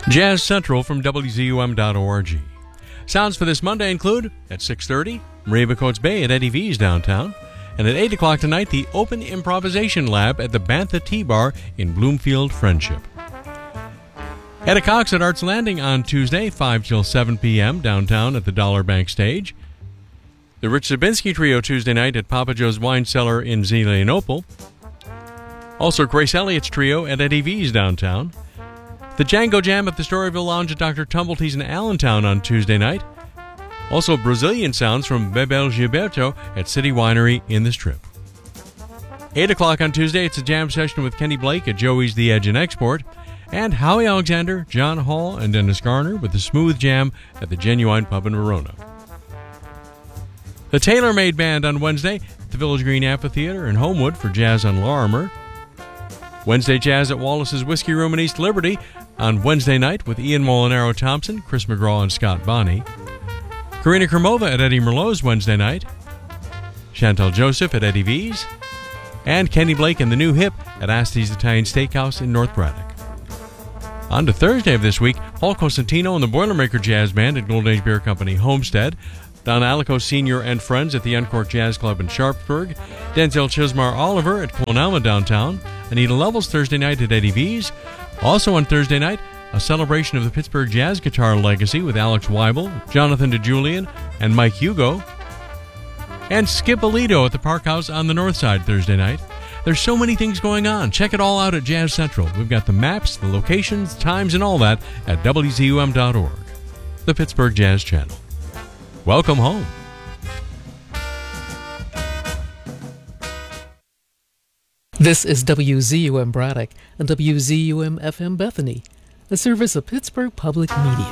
Jazz Central from WZUM.org. Sounds for this Monday include, at 6:30, Maria Bacotes Bay at Eddie V's downtown, and at 8 o'clock tonight, the Open Improvisation Lab at the Bantha Tea Bar in Bloomfield Friendship. Etta Cox at Arts Landing on Tuesday, 5 till 7 p.m. downtown at the Dollar Bank Stage. The Rich Zabinski Trio Tuesday night at Papa Joe's Wine Cellar in Zelienople. Also, Grace Elliott's Trio at Eddie V's downtown. The Django Jam at the Storyville Lounge at Dr. Tumbletee's in Allentown on Tuesday night. Also, Brazilian sounds from Bebel Gilberto at City Winery in the Strip. 8 o'clock on Tuesday, it's a jam session with Kenny Blake at Joey's The Edge and Export. And Howie Alexander, John Hall, and Dennis Garner with the Smooth Jam at the Genuine Pub in Verona. The Tailor-Made Band on Wednesday at the Village Green Amphitheater in Homewood for Jazz on Larimer. Wednesday Jazz at Wallace's Whiskey Room in East Liberty on Wednesday night with Ian Molinaro Thompson, Chris McGraw, and Scott Bonney. Karina Kermova at Eddie Merlot's Wednesday night. Chantal Joseph at Eddie V's. And Kenny Blake and the New Hip at Asti's Italian Steakhouse in North Braddock. On to Thursday of this week, Paul Cosentino and the Boilermaker Jazz Band at Golden Age Beer Company, Homestead. Don Alico Sr. and Friends at the Uncorked Jazz Club in Sharpsburg. Denzel Chismar Oliver at Clonalma downtown. Anita Levels Thursday night at Eddie V's. Also on Thursday night, a celebration of the Pittsburgh Jazz Guitar Legacy with Alex Weibel, Jonathan DeJulian, and Mike Hugo. And Skip Alito at the Park House on the North Side Thursday night. There's so many things going on. Check it all out at Jazz Central. We've got the maps, the locations, times, and all that at WZUM.org, the Pittsburgh Jazz Channel. Welcome home. This is WZUM Braddock and WZUM FM Bethany, a service of Pittsburgh Public Media.